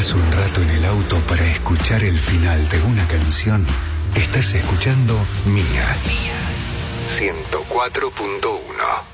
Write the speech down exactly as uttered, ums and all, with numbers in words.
parás un rato en el auto para escuchar el final de una canción, estás escuchando Mía. Mía. ciento cuatro punto uno.